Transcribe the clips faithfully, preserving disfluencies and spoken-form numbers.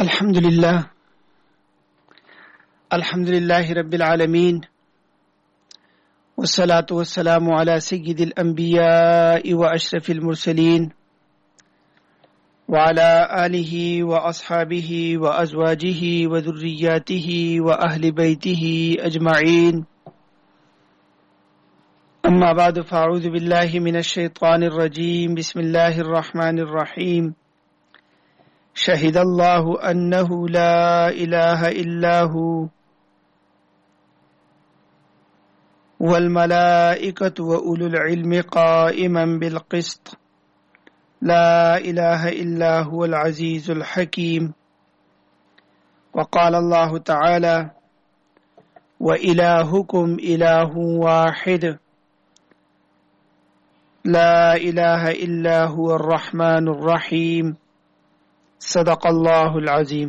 الحمد لله الحمد لله رب العالمين والصلاة والسلام على سيد الأنبياء وأشرف المرسلين وعلى آله وأصحابه وأزواجه وذرياته وأهل بيته أجمعين. أما بعد فأعوذ بالله من الشيطان الرجيم. بسم الله الرحمن الرحيم. شهد الله أنه لا إله إلا هو والملائكة وأولو العلم قائما بالقسط لا إله إلا هو العزيز الحكيم. وقال الله تعالى: وإلهكم إله واحد لا إله إلا هو الرحمن الرحيم. صدق الله العظیم.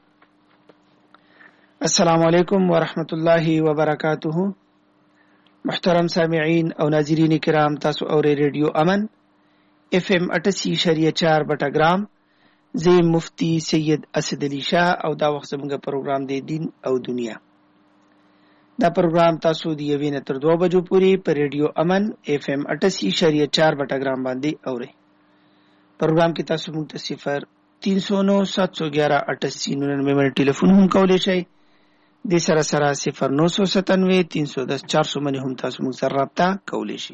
السلام علیکم ورحمۃ اللہ وبرکاتہ. محترم سامعین او ناظرین کرام، تاسو اورئ ریډیو امن اف ام اٹھاسی اشاریه چار بٹا ګرام. زه مفتی سید اسد علی شاه او دا وخت زموږ پروګرام دی دین او دنیا. دا پروګرام تاسو دی یوې نه تر دوه بجو پورې په ریډیو امن اف ام اٹھاسی اشاریه چار بٹا ګرام باندې اورئ. پروګرام کې تاسو موږ ته صفر تین سو نو سات سو گیارہ اٹھاسی ننانوے منٹ ٹیلیفون هم کولی شئ. د سره سره صفر نو سو ستانوے تین سو دس چار سو باندې هم تاسو موږ سره رابطه کولی شئ.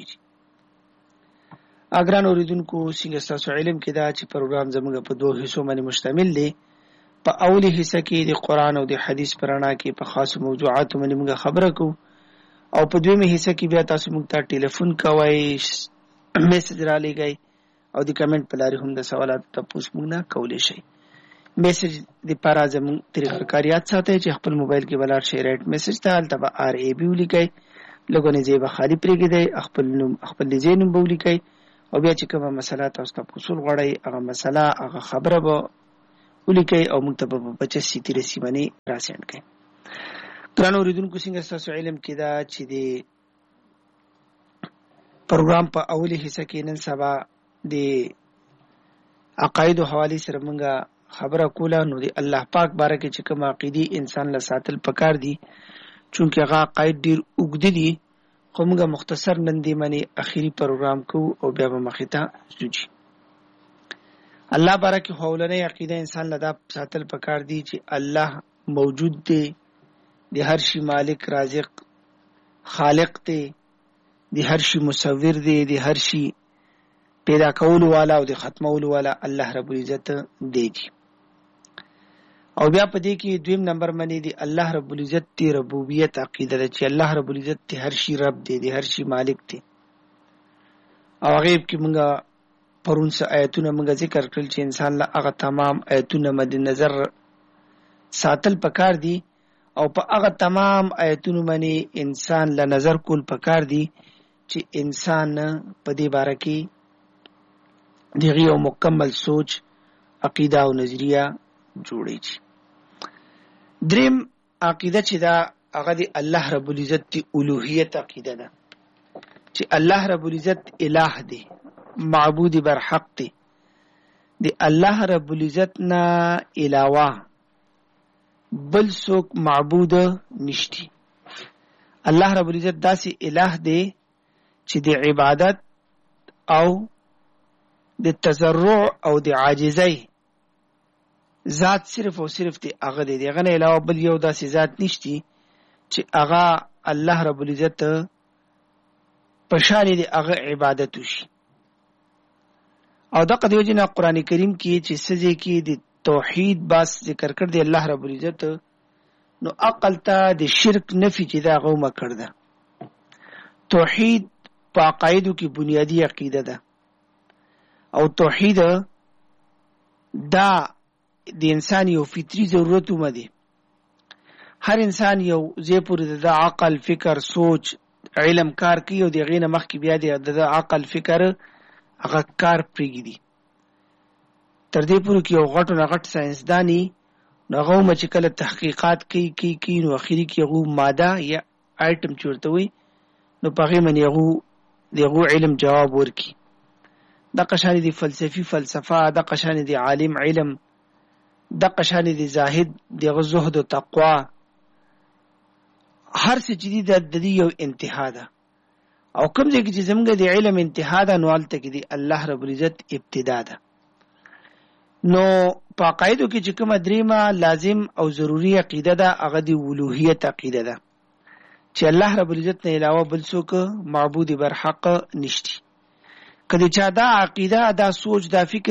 اګران اوریدونکو، څنګه ستاسو علم کې دا چې پروګرام زموږ په دوه حصو باندې مشتمل دی. په اولی حصہ کې د قرآن او د حدیث پر رڼا کې په خاصو موضوعاتو باندې موږ خبره کوو، او په دویمه حصہ کې بیا تاسو موږ ته ټیلیفون کوئ، میسج را لېږئ او د کمنټ په لارې هم د سوالاتو تپوس موږ نه کولی شئ. میسج دپاره زموږ طریقه کار یاد ساتئ چې خپل موبایل کې به لاړ شئ رایټ میسج ته، هلته به آر ای بي ولیکئ، لږونه ځای به خالي پرېږدئ، خپل نوم خپل د ځای نوم به ولیکئ، او بیا چې کومه مسله تاسو تپوسول غواړئ هغه مسله هغه خبره به ولیکئ او موږ ته به په پچیس سی تیرسي باندې راسینډ کړئ. ګرانو اورېدونکو، څنګه ستاسو علم کې دا چې د پروګرام په اولي حصه کې نن سبا د عقایدو حواله سره مونږه خبره کوله، نو د الله پاک باره کې چې کوم عقیدې انسان له ساتل پکار دي، چونکه هغه عقاید ډیر اوږده دي، خو مونږه مختصر نن دې باندې اخیری پروګرام کوو او بیا به مخې ته ځو. الله باره کې اولنۍ عقیده انسان له دا ساتل پکار دي چې الله موجود دی، د هر شي مالک رازق خالق دی، د هر شي مصور دی، د هر شي پیدا کولو والا او د ختمولو والا الله رب العزت دی. او بیا په دې کې دویم نمبر باندې دی الله رب العزت دی ربوبیت عقیده ده چې الله رب العزت دی هر شي رب دی، دی هر شي مالک دی. او غیب کې مونږه پرون څه آیتونه مونږه ذکر کړل چې انسان له هغه تمام آیتونه مد نظر ساتل پکار دي، او په هغه تمام آیتونو باندې انسان له نظر کول پکار دي چې انسان په دې باره کې دغه یو مکمل سوچ عقیده او نظریه جوړی شي. دریم عقیده چې دا هغه د الله رب العزت دی الوهیت عقیده ده، چې الله رب العزت الہ دی، معبود بر حق دی، د الله رب العزت نه علاوه بل څوک معبود نشتی. الله رب العزت داسې الہ دی چې د عبادت او د تضرع او د عاجزۍ ذات صرف او صرف دی هغه دی، دغه نه علاوه بل یو داسې ذات نشتی چې هغه الله رب العزت په شان دی هغه عبادت وشي. او دغه دیو جنا قرآن کریم کې چې سجه کې د توحید باس ذکر کړ دی الله رب العزت، نو عقل ته د شرک نفي چې دا غومه کړ ده. توحید په عقایدو کې بنیادی عقیده ده، او توحید دا د انسان یو فطری ضرورت هم دی. هر انسان یو ځای پورې د عقل فکر سوچ علم کار کوي، او د هغې نه مخکې بیا د عقل فکر هغه کار پرېږدي. تر دې پورې کې یو غټو نه غټ ساینسداني نو هغه هم چې کله تحقیقات کوي کوي کوي نو اخري کې هغه ماده یا آیټم چې ورته وایي نو په هغې باندې هغه د هغو علم جواب ورکړي. دغه شان دي فلسفي فلسفه، دغه شان دي عالم علم، د قشان دي زاهد دغه زهد او تقوا هر څه چې د دې یو انتها ده او کوم ځای کې چې زموږ د علم انتها ده نو الته کې دی الله رب العزت ابتدا ده. نو په عقایدو کې چې کومه دریمه لازم او ضروری عقیده ده هغه د اولوهیت عقیده ده چې الله رب العزت نه علاوه بل څوک معبود برحق نشتی. کله چې دا عقیده دا سوچ دا فکر